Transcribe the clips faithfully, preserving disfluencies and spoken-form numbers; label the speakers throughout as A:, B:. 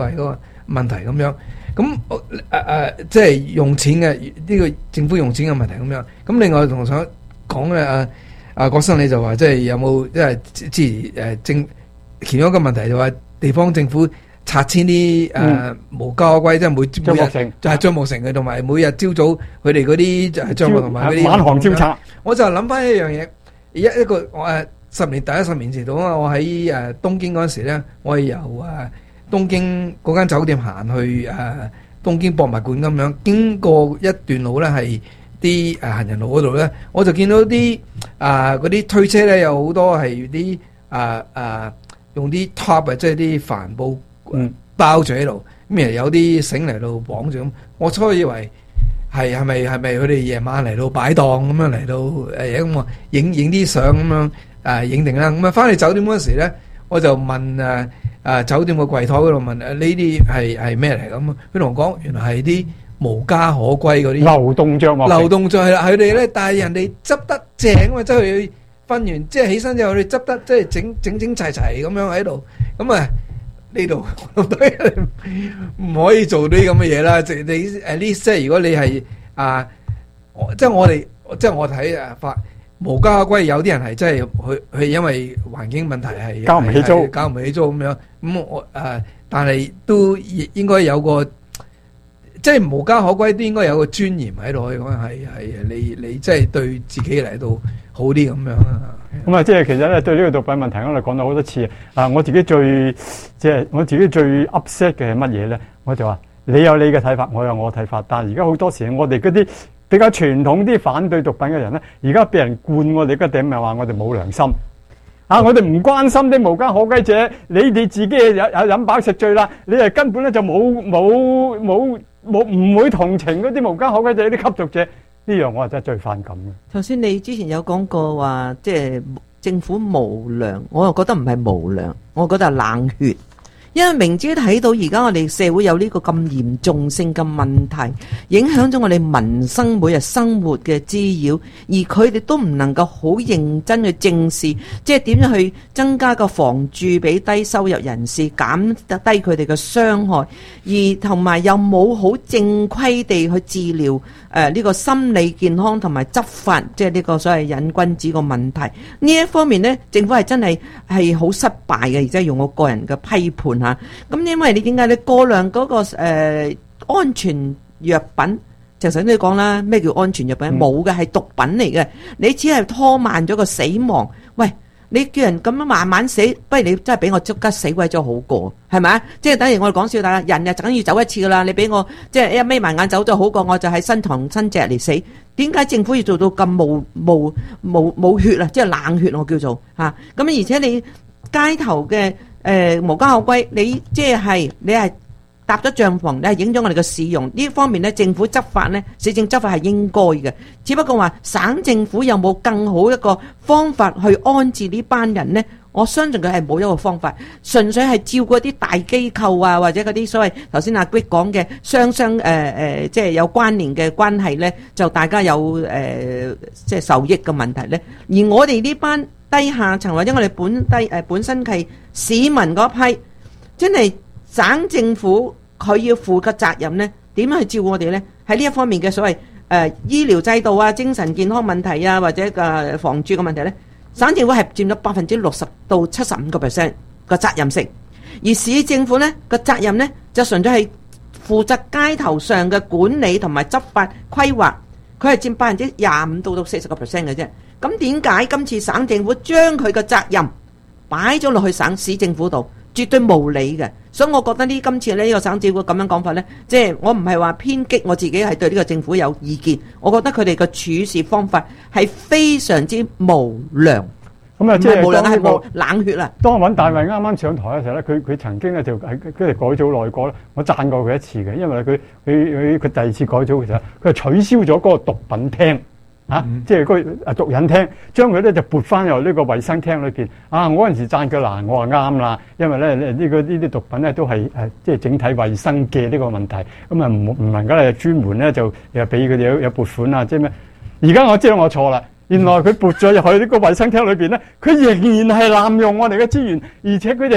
A: 嗰個問題咁樣。咁誒誒，即係用錢嘅呢個政府用錢嘅問題咁樣。咁另外同想講嘅啊啊郭生你就話，即係有冇即係之前誒政其中一個問題就話地方政府拆遷啲誒無家可歸，即係每每日就係帳幕城嘅，同埋每日朝早佢哋嗰啲就係帳幕同埋嗰啲
B: 晚航照冊。我
A: 就諗翻一樣嘢，一一個我誒十年第一十年前到啊，我喺誒東京嗰陣時咧，我係由誒東京嗰間酒店行去誒東京博物館咁樣，經過一段路咧係啲誒行人路嗰度咧，我就見到啲啊嗰啲推車咧有好多係啲啊啊用啲 top 啊，即係啲帆布包住喺度，咁然有啲繩嚟到綁住咁。我初以為係係咪係咪佢哋夜晚嚟到擺檔咁樣嚟到誒咁啊影影啲相咁樣誒影定啦。咁啊翻去酒店嗰時咧，我就問誒誒酒店個櫃台嗰度問誒呢啲係係咩嚟咁？佢同我講原來係啲無家可歸嗰啲
B: 流動帳幕。
A: 流動帳係啦，佢哋咧，但係人哋執得正啊嘛，即係佢瞓完即係起身之後，佢哋執得即係整整整齊齊咁樣喺度。咁啊呢度唔可以做啲咁嘅嘢啦。即係你誒呢？即係如果你係啊，即係我哋即係我睇啊法無家可歸，有啲人係真係佢佢因為環境問題係
B: 交唔起租，
A: 交唔起租咁樣。咁我誒，但係都應該有個。即係無家可歸都應該有個尊嚴喺度，可以講係係你你即係對自己嚟到好啲咁樣啊。
B: 咁啊，即係其實咧對呢個毒品問題，我哋講咗好多次啊。我自己最即係我自己最 upset 嘅係乜嘢咧？我就話你有你嘅睇法，我有我嘅睇法。但係而家好多時，我哋嗰啲比較傳統啲反對毒品嘅人咧，而家俾人灌我哋嗰頂，咪話我哋冇良心啊！我哋唔關心啲無家可歸者，你哋自己有有飲飽食醉啦，你係根本咧就冇冇冇。冇唔會同情嗰啲無家可歸者啲吸毒者，呢樣我係真係最反感嘅。
C: 頭先你之前有講過話，即係政府無良，我又覺得唔係無良，我覺得係冷血。因為明知睇到而家我哋社會有呢個咁嚴重性嘅問題，影響咗我哋民生每日生活嘅滋擾，而佢哋都唔能夠好認真去正視，即係點樣去增加個房住俾低收入人士，減低佢哋嘅傷害，而同埋又冇好正規地去治療誒呢、呃這個心理健康同埋執法，即係呢個所謂癮君子個問題。呢一方面呢，政府係真係係好失敗嘅，而且用我個人嘅批判。咁因為你點解你過量嗰個誒安全藥品，就頭先你講啦，咩叫安全藥品？冇嘅，係毒品嚟嘅，你只係拖慢咗個死亡。喂，你叫人咁樣慢慢死，不如你真係俾我即刻死鬼咗好過，係咪啊？即係等於我哋講笑，大家人日就梗要走一次噶啦，你俾我即係一眯埋眼走咗好過，我就喺新堂新隻嚟死。點解政府要做到咁冇冇冇冇血啊？即係冷血我叫做吓。咁而且你街頭嘅。誒、呃、無家可歸，你即係你係搭咗帳篷，你係影咗我哋嘅市容呢方面咧，政府執法咧，市政執法係應該嘅。只不過話省政府有冇更好一個方法去安置呢班人呢？我相信佢係冇一個方法，純粹係照顧啲大機構啊，或者嗰啲所謂頭先阿 Greg 講嘅雙雙誒誒，即係有關聯嘅關係咧，就大家有誒、呃、即係受益嘅問題咧。而我哋呢班低下層或者我哋本低誒、呃、本身係市民嗰批，真係省政府佢要負嘅責任咧，點樣去照顧我哋咧？喺呢一方面嘅所謂誒、呃、醫療制度啊、精神健康問題啊，或者嘅房住嘅問題咧，省政府係佔咗百分之六十到七十五個 percent 個責任性，而市政府咧個責任咧就純粹係負責街頭上嘅管理同埋執法規劃，佢係佔百分之廿五到到四十個 percent 嘅啫。咁點解今次省政府將佢嘅責任擺咗落去省市政府度，絕對無理嘅？所以我覺得呢今次呢呢個省政府咁樣講法呢，即係我唔係話偏激，我自己係對呢個政府有意見。我覺得佢哋嘅處事方法係非常之無良。
B: 咁啊，即係
C: 無良係冇冷血啦。
B: 當尹大衛啱啱上台嘅時候咧，佢佢曾經咧就喺跟住改組內閣咧，我讚過佢一次嘅，因為佢佢佢佢第二次改組嘅時候，佢係取消咗嗰個毒品廳。啊！即係嗰個毒癮廳，將佢咧就撥翻入呢個衞生廳裏邊。啊！我嗰陣時讚佢嗱，我話啱啦，因為咧呢、呢個呢啲毒品咧都係誒即係整體衞生嘅呢個問題。咁啊唔唔能夠咧專門咧就又俾佢哋有有撥款啊，即係咩？而家我知道我錯啦，原來佢撥咗入去呢個衞生廳裏邊咧，佢仍然係濫用我哋嘅資源，而且佢哋食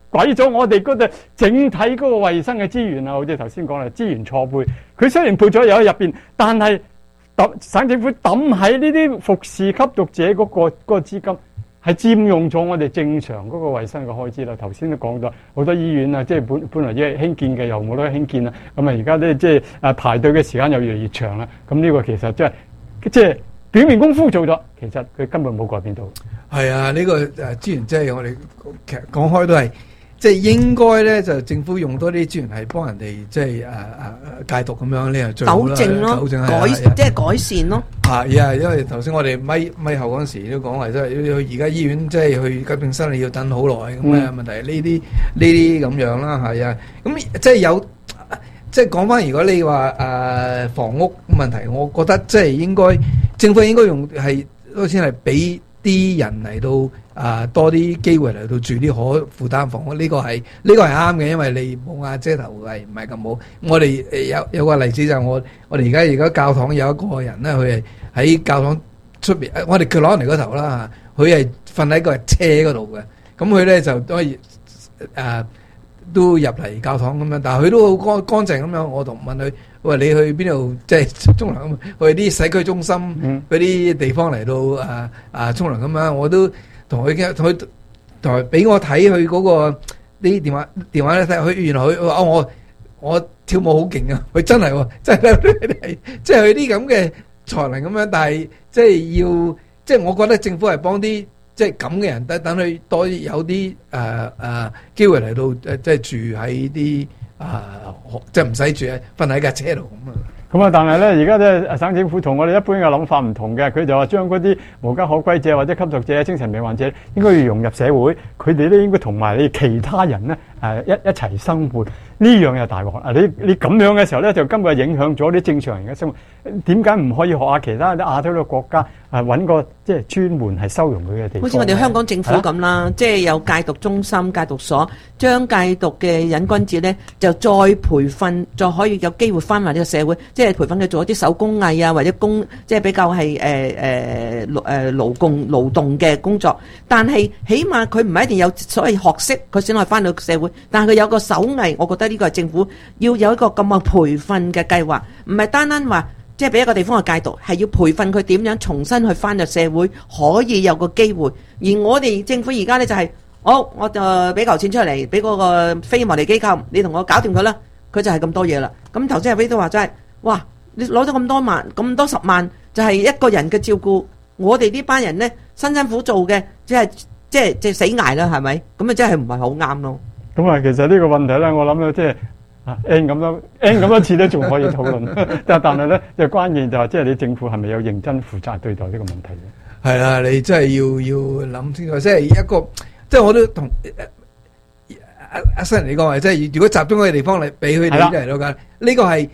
B: 鬼咗我哋嗰度整體嗰個衞生嘅資源啊！好似頭先講啦，資源錯配，佢雖然配咗有喺入邊，但係揼省政府抌喺呢啲服侍吸毒者嗰、嗰個嗰、嗰個資金，係佔用咗我哋正常嗰個衞生嘅開支啦。頭先都講咗好多醫院啊，即係本本來即係興建嘅又冇得興建啦，咁啊而家咧即係誒排隊嘅時間又越嚟越長啦。咁呢個其實即係即係表面功夫做咗，其實佢根本冇改變到。
A: 係啊，呢、這個誒資源即係我哋其實講開都係，即係應該咧就政府用多啲資源係幫人哋即係誒誒戒毒咁樣，呢係最好啦。
C: 糾正咯，
A: 糾正
C: 改即係改善咯。
A: 啊，因為頭先我哋咪咪後嗰陣時都講話，即係去而家醫院即係去急症室你要等好耐咁嘅問題，呢啲呢啲咁樣啦，係啊。咁即係有即係講翻，如果你話誒、呃、房屋問題，我覺得即係應該政府應該用係多先係俾啲人嚟到啊、呃、多啲機會嚟到住啲可負擔房屋，呢、這個係呢、這個係啱嘅，因為你冇瓦遮頭係唔係咁好。我哋誒有有個例子就係我我哋而家而家教堂有一個人咧，佢係喺教堂出邊，我哋佢攞嚟嗰頭啦嚇，佢係瞓喺個車嗰度嘅，咁佢咧就可以誒。呃都入嚟教堂咁樣，但係佢都好乾乾淨咁樣。我同問佢：喂，你去邊度即係沖涼？去啲社區中心嗰啲地方嚟到啊啊沖涼咁樣。我都同佢傾，同佢同埋俾我睇佢嗰個啲電話電話咧睇，佢原來佢話：哦，我我跳舞好勁啊！佢真係喎，真係即係佢啲咁嘅才能咁樣。但係即係要即係我覺得政府係幫啲。即係咁嘅人，等等佢多有啲誒誒機會嚟到誒，即係住喺啲啊，即係唔使住喺瞓喺架車度咁啊。
B: 咁啊，但係咧，而家咧省政府同我哋一般嘅諗法唔同嘅，佢就話將嗰啲無家可歸者或者吸毒者、精神病患者應該要融入社會，佢哋咧應該同埋你其他人咧誒一一齊生活。呢樣又大鑊啊！你你咁樣嘅時候咧，就根本係影響咗啲正常人嘅生活。點解唔可以學下其他啲亞洲嘅國家啊？揾個即係專門係收容佢嘅地方。
C: 好似我哋香港政府咁啦，啊、即係有戒毒中心、戒毒所，將戒毒嘅癮君子咧，就再培訓，再可以有機會翻埋呢個社會，即係培訓佢做一啲手工藝啊，或者工，即係比較係誒誒勞誒勞工勞動嘅工作。但係起碼佢唔係一定有所謂學識，佢先可以翻到社會。但係佢有個手藝，我覺得。呢個係政府要有一個咁嘅培訓嘅計劃，唔係單單話即係俾一個地方去戒毒，係要培訓佢點樣重新去翻入社會，可以有個機會。而我哋政府而家呢，就係、是，好，我就俾嚿錢出嚟，俾嗰個非牟利機構，你同我搞掂佢啦。佢就係咁多嘢啦。咁頭先阿飛都話真係，哇！你攞咗咁多萬，咁多十萬，就係一個人嘅照顧。我哋呢班人呢，辛辛苦做嘅，即係即係即係死捱啦，係咪？咁啊，真係唔係好啱咯。
B: 咁啊，其實呢個問題咧，我諗咧，即係啊 N 咁多 N 咁多次咧，仲可以討論。但但係咧，就關鍵就係，即係你政府係咪有認真負責對待呢個問題嘅？
A: 係啦，你真係要要諗清楚，即係一個，即係我都同阿阿新人你講話，即係如果集中嗰個地方嚟俾佢哋嚟到㗎，呢個係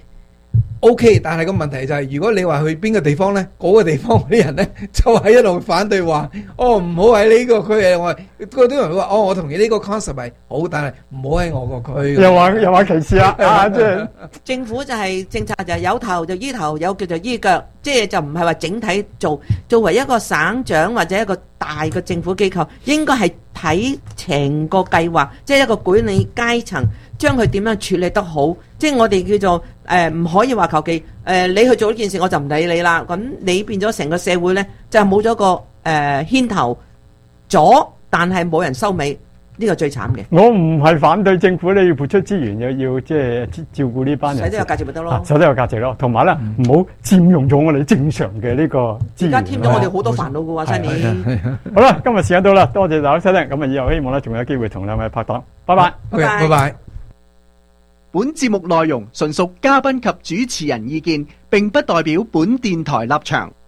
A: O K， 但係個問題就係，如果你話去邊個地方咧，嗰個地方嗰啲人咧就係一路反對話，哦唔好喺呢個區嘅，我嗰啲人會話，哦我同意呢個 concept 係好，但係唔好喺我個區。
B: 又話又話歧視啊！啊，即係
C: 政府就係政策就係有頭就醫頭，有腳就醫腳，即係就唔係話整體做。作為一個省長或者一個大嘅政府機構，應該係睇成個計劃，即係一個管理階層。將佢點樣處理得好，即係我哋叫做誒唔、呃、可以話求其誒你去做呢件事我就唔理你啦，咁你變咗成個社會呢，就冇咗個誒、呃、牽頭咗，但係冇人收尾，呢、這個最慘嘅。
B: 我唔係反對政府咧要撥出資源，又要即係照顧呢班人，
C: 使得有價值咪得咯，
B: 使得有價值咯，同埋咧唔好佔用咗我哋正常嘅呢個資源。
C: 而家添咗我哋好多煩惱嘅喎，新年。
B: 好啦，今日時間到啦，多謝大家收聽，咁啊以後希望咧仲有機會同兩位拍檔，拜拜。
A: OK，拜拜。
D: 本節目內容純屬嘉賓及主持人意見，並不代表本電台立場。